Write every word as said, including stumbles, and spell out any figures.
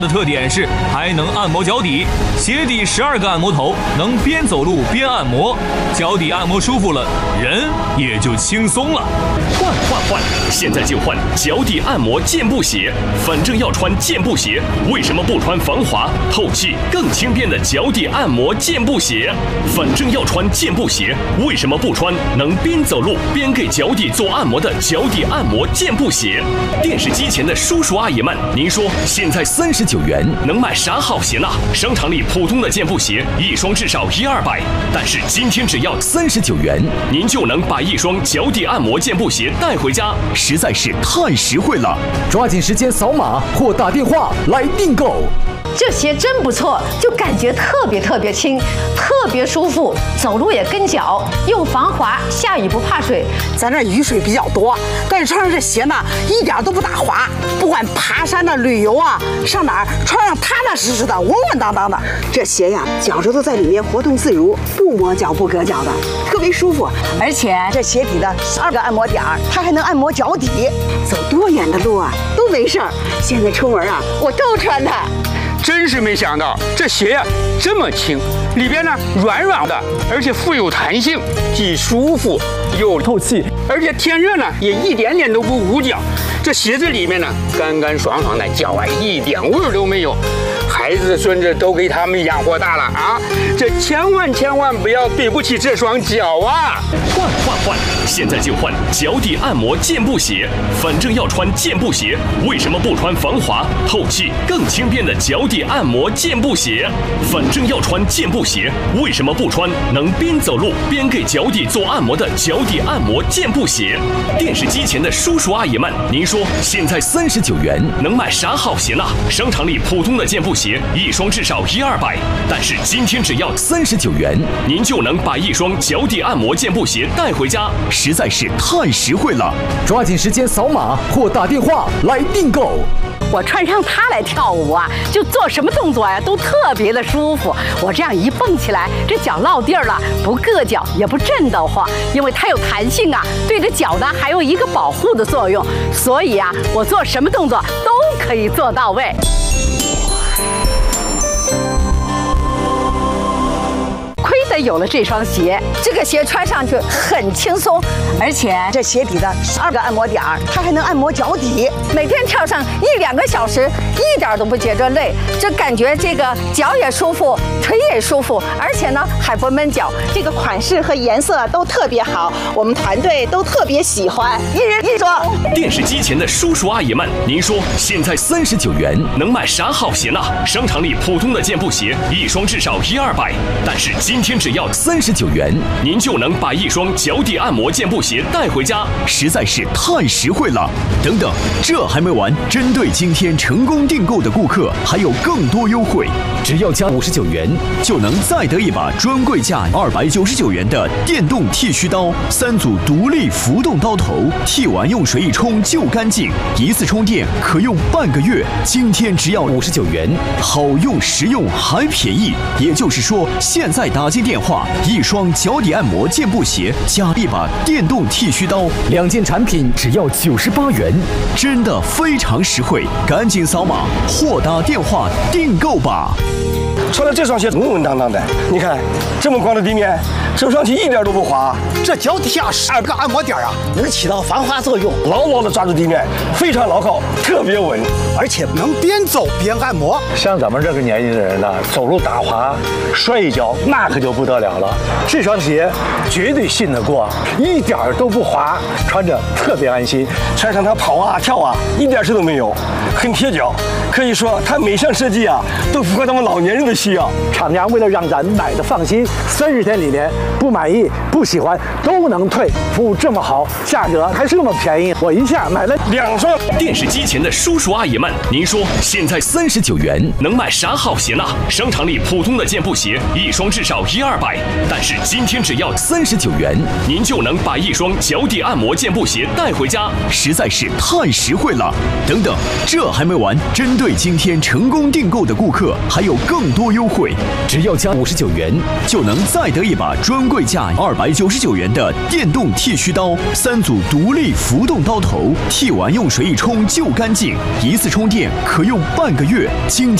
的特点是还能按摩脚底，鞋底十二个按摩头，能边走路边按摩，脚底按摩舒服了，人也就轻松了。 换换换！现在就换脚底按摩健步鞋，反正要穿健步鞋，为什么不穿防滑、透气、更轻便的脚底按摩健步鞋？反正要穿健步鞋，为什么不穿能边走路边给脚底做按摩的脚底按摩健步鞋？电视机前的叔叔阿姨们，您说现在三十九元能买啥好鞋呢？商场里普通的健步鞋一双至少一二百，但是今天只要三十九元，您就能把一双脚底按摩健步鞋带回家，实在是太实惠了！ 抓紧时间扫码或打电话来订购。 这鞋真不错，就感觉特别特别轻，特别舒服，走路也跟脚，又防滑，下雨不怕水。 咱这雨水比较多，但是穿上这鞋呢，一点都不打滑。不管爬山的、旅游啊，上哪儿穿上踏踏实实的，稳稳当当的。这鞋呀，脚趾头在里面活动自如，不磨脚不硌脚的，特别舒服。而且这鞋底的十二个按摩点儿，它还能按摩脚底，走多远的路啊都没事儿。现在出门啊，我都穿它。 真是没想到，这鞋呀这么轻，里边呢软软的，而且富有弹性，既舒服又透气，而且天热呢也一点点都不捂脚。这鞋子里面呢干干爽爽的，脚啊一点味儿都没有。孩子孙子都给他们养活大了啊！这千万千万不要对不起这双脚啊！ 换换换！现在就换脚底按摩健步鞋，反正要穿健步鞋，为什么不穿防滑、透气、更轻便的脚底按摩健步鞋？反正要穿健步鞋，为什么不穿能边走路边给脚底做按摩的脚底按摩健步鞋？电视机前的叔叔阿姨们，您说现在三十九元能买啥好鞋呢？商场里普通的健步鞋一双至少一二百，但是今天只要三十九元，您就能把一双脚底按摩健步鞋带回家，实在是太实惠了！ 抓紧时间扫码或打电话来订购。 我穿上它来跳舞啊，就做什么动作呀、啊、都特别的舒服。我这样一蹦起来，这脚落地儿了，不硌脚也不震得慌，因为它有弹性啊，对着脚呢还有一个保护的作用，所以啊，我做什么动作都可以做到位。亏得有了这双鞋，这个鞋穿上去很轻松，而且这鞋底的十二个按摩点儿，它还能按摩脚底。 每天跳上一两个小时，一点都不觉着累，这感觉这个脚也舒服，腿也舒服，而且呢还不闷脚。 这个款式和颜色都特别好，我们团队都特别喜欢，一人一双。 电视机前的叔叔阿姨们，您说现在三十九元能买啥好鞋呢？商场里普通的健步鞋一双至少一二百，但是今天只要三十九元，您就能把一双脚底按摩健步鞋带回家，实在是太实惠了！等等，这还没完，针对今天成功订购的顾客，还有更多优惠，只要加五十九元，就能再得一把专柜价二百九十九元的电动剃须刀，三组独立浮动刀头，剃完用水一冲就干净，一次充电可用半个月。今天只要五十九元，好用实用还便宜，也就是说，现在打进电话，一双脚底按摩健步鞋加一把电动剃须刀， 两件产品只要九十八元， 真的非常实惠，赶紧扫码或打电话订购吧。 穿了这双鞋稳稳当当的，你看这么光的地面，走上去一点都不滑。 这脚底下十二个按摩点啊，能起到防滑作用， 牢牢的抓住地面，非常牢靠，特别稳， 而且能边走边按摩。 像咱们这个年纪的人呢，走路打滑、摔一跤，那可就不得了了。这双鞋绝对信得过，一点都不滑，穿着特别安心。 穿上它跑啊跳啊，一点事都没有，很贴脚。可以说，它每项设计啊，都符合咱们老年人的需要。 厂家为了让咱买的放心，三十天里面不满意、不喜欢都能退，服务这么好，价格还是那么便宜，我一下买了两双。 电视机前的叔叔阿姨们，您说现在三十九元能买啥好鞋呢？商场里普通的健步鞋一双至少一二。 二百，但是今天只要三十九元，您就能把一双脚底按摩健步鞋带回家， 实在是太实惠了。等等，这还没完，针对今天成功订购的顾客，还有更多优惠，只要加五十九元，就能再得一把专柜价二百九十九元的电动剃须刀，三组独立浮动刀头，剃完用水一冲就干净，一次充电可用半个月。今